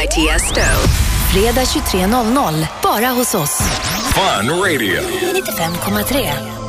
Tiesto. Fredag 23.00, bara hos oss. Fun Radio. 95,3.